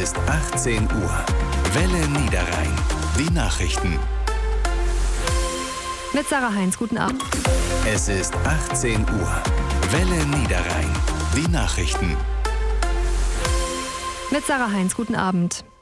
ist 18 Uhr. Welle Niederrhein. Die Nachrichten. Mit Sarah Heinz, guten Abend. Es ist 18 Uhr. Welle Niederrhein. Die Nachrichten. Mit Sarah Heinz, guten Abend.